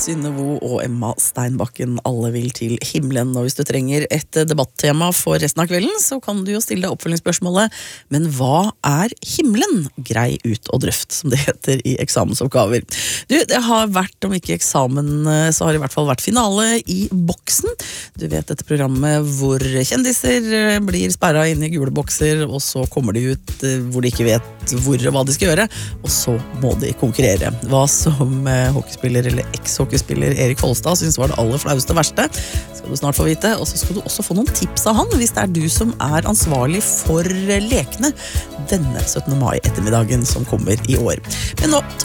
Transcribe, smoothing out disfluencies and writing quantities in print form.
Synne Vo og Emma Steinbakken, alle vil til himmelen. Og hvis du trenger et debattema for resten av kvelden, så kan du jo stille deg oppfølgingsspørsmålet: men hva er himmelen? Grei ut og drøft, som det heter i eksamensoppgaver. Du, det har vært, om ikke eksamen, så har det i hvert fall vært finale i Boksen. Du vet dette programmet hvor kjendiser blir sperret inne i gule bokser, og så kommer de ut hvor de ikke vet hvor og hva de skal gjøre, og så må de konkurrere. Hva som hockeyspiller eller eks-hockeyspiller Erik Folstad synes var det aller flaueste og verste, skal du snart få vite, og så skal du også få noen tips av han, hvis det er du som er ansvarlig for lekene denne 17. mai ettermiddagen som kommer i år. Men nå